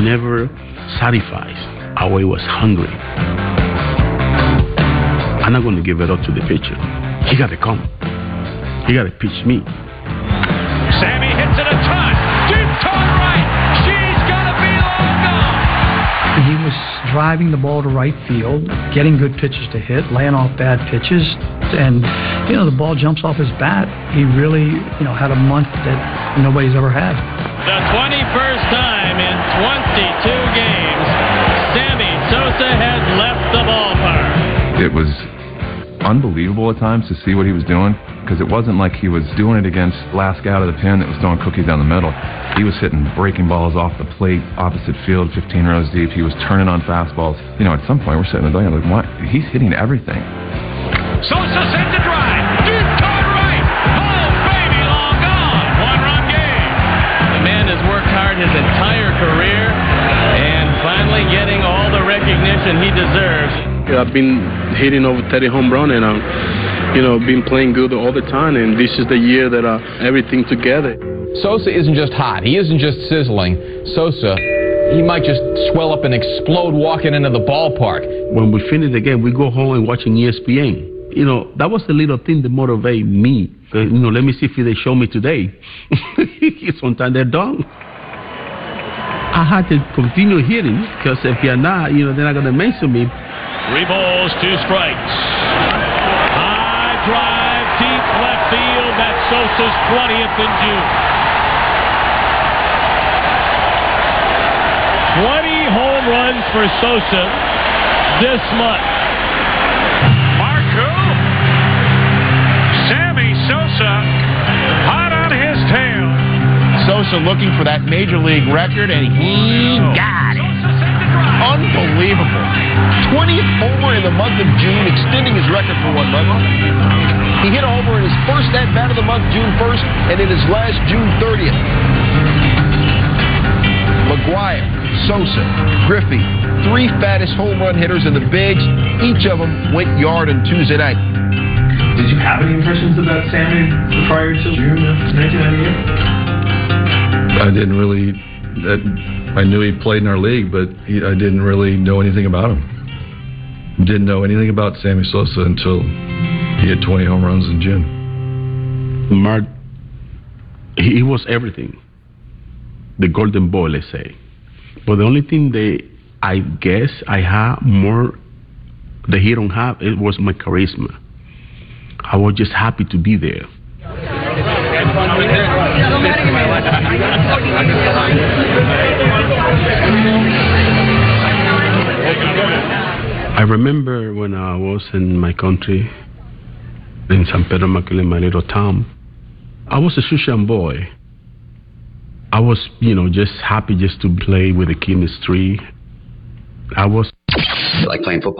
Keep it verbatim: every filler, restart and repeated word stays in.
never satisfied. I always was hungry. I'm not going to give it up to the pitcher. He got to come. He got to pitch me. Sammy hits it a ton. Deep toward right. She's going to be long gone. He was driving the ball to right field, getting good pitches to hit, laying off bad pitches, and you know the ball jumps off his bat. He really, you know, had a month that nobody's ever had. The twenty-first time in twenty-two games, Sammy Sosa has left the ballpark. It was unbelievable at times to see what he was doing, because it wasn't like he was doing it against last guy out of the pen that was throwing cookies down the middle. He was hitting breaking balls off the plate, opposite field, fifteen rows deep. He was turning on fastballs. You know, at some point we're sitting there going, like, what? He's hitting everything. Sosa sends a drive. Deep toward right. Oh, baby, long gone. One-run game. The man has worked hard his entire career and finally getting all the recognition he deserves. I've been hitting over thirty home runs, and I'm, you know, been playing good all the time, and this is the year that uh, everything together. Sosa isn't just hot. He isn't just sizzling. Sosa, he might just swell up and explode walking into the ballpark. When we finish the game, we go home and watching E S P N. You know, that was the little thing that motivated me. Uh, you know, let me see if they show me today. Sometimes they're done. I had to continue hitting, because if you're not, you know, they're not going to mention me. Three balls, two strikes. High drive, deep left field. That's Sosa's twentieth in June. twenty home runs for Sosa this month. Marco, Sammy Sosa, hot on his tail. Sosa looking for that major league record, and he got it. Unbelievable. twentieth homer in the month of June, extending his record for one month. He hit a homer in his first at-bat of the month, June first, and in his last, June thirtieth. McGuire, Sosa, Griffey, three fattest home run hitters in the bigs. Each of them went yard on Tuesday night. Did you have any impressions about Sammy prior to June of nineteen ninety-eight? I didn't really... That, I knew he played in our league, but he, I didn't really know anything about him. Didn't know anything about Sammy Sosa until he had twenty home runs in June. Mark, he was everything. The golden boy, let's say. But the only thing that I guess I had more that he don't have, it was my charisma. I was just happy to be there. I remember when I was in my country, in San Pedro Macorís, my little town, I was a Shushan boy. I was, you know, just happy just to play with the kid in the street. I was... You like playing football?